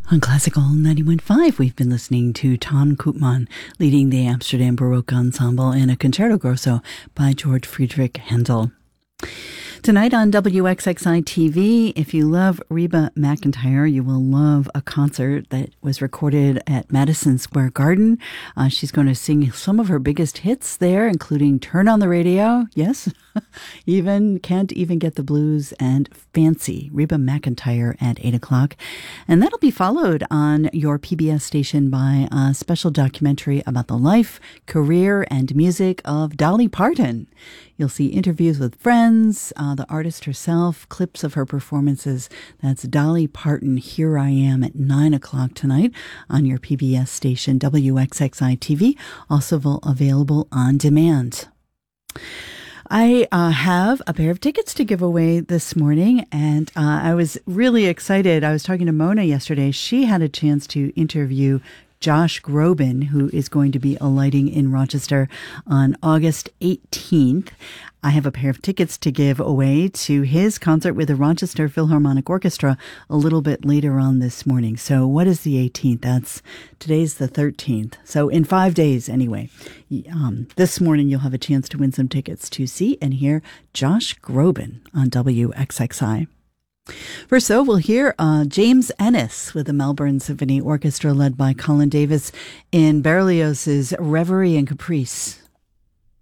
On Classical 91.5, we've been listening to Ton Koopman leading the Amsterdam Baroque Ensemble in a Concerto Grosso by George Friedrich Handel. Tonight on WXXI TV, if you love Reba McEntire, you will love a concert that was recorded at Madison Square Garden. She's going to sing some of her biggest hits there, including Turn on the Radio, yes, Can't Even Get the Blues, and Fancy, Reba McEntire at 8 o'clock. And that'll be followed on your PBS station by a special documentary about the life, career, and music of Dolly Parton. You'll see interviews with friends, the artist herself, clips of her performances. That's Dolly Parton, Here I Am at 9 o'clock tonight on your PBS station, WXXI TV, also available on demand. I have a pair of tickets to give away this morning, and I was really excited. I was talking to Mona yesterday. She had a chance to interview Josh Groban, who is going to be alighting in Rochester on August 18th. I have a pair of tickets to give away to his concert with the Rochester Philharmonic Orchestra a little bit later on this morning. So what is the 18th? Today's the 13th. So in 5 days anyway. This morning you'll have a chance to win some tickets to see and hear Josh Groban on WXXI. First, though, we'll hear James Ennis with the Melbourne Symphony Orchestra led by Colin Davis in Berlioz's Reverie and Caprice.